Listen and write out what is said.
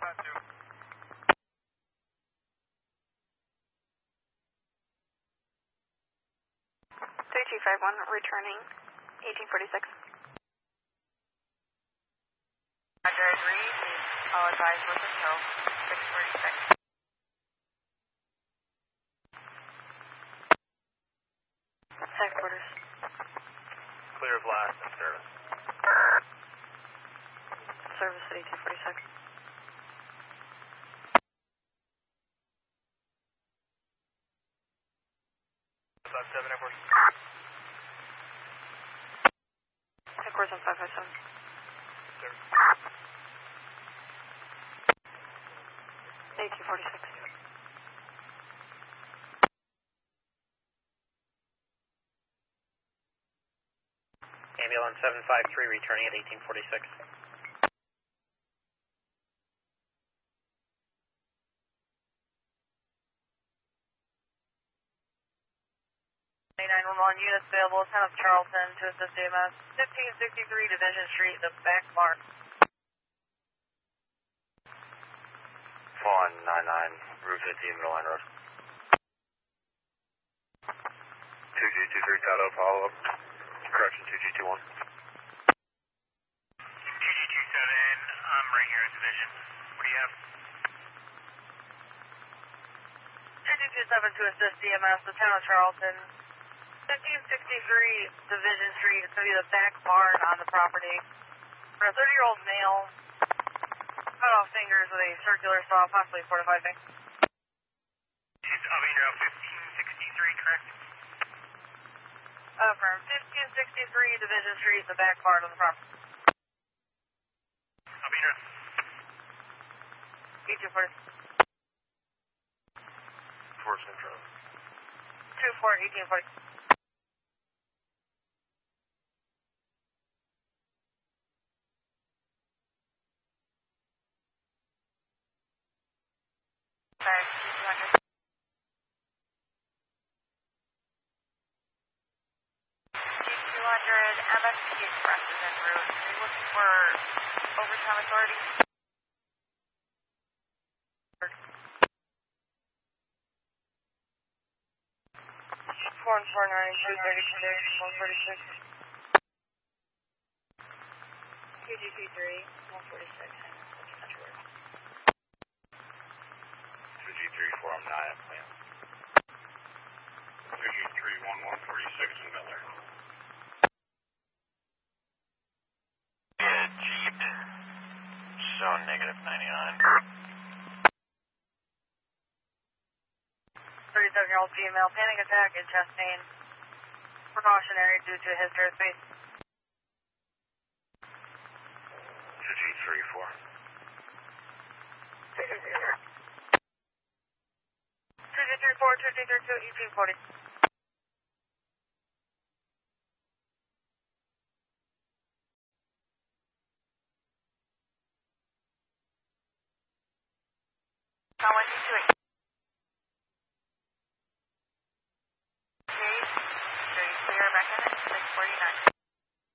3251, returning 1846. Roger, I agree. I'll advise with until 646. Headquarters. Clear of last and service. Service at 1846. About 7 airports. Headquarters on 557. Service. 1846. Ambulance 753 returning at 1846. 911 units available, 10 of Charlton to assist EMS. 1563 Division Street, the back bar. 4199, Route 15, Middle Line Road. 2G23 Tato, follow up. Correction, 2G21. 2G27, I'm right here at Division. What do you have? 2227 to assist EMS, the town of Charlton. 1563 Division Street, it's going to be the back barn on the property. For a 30-year-old male, cut off fingers with a circular saw, possibly fortified thing. Alvina 1563, correct? From 1563 Division Street, the back barn on the property. Alvina. 1840. 4 Central. 24, 1840. Sorry, 200. G200, MSP Express is en route. Are you looking for overtime authority? 149, 236. 2G23, 146. 2G34, I'm not at plan. 2G3, 1146 in Miller. Yeah, Jeep. Zone -99. 37-year-old female, panic attack and chest pain. Precautionary due to history of space. 2G34. 2G34, 2G32, 1840. How much is it?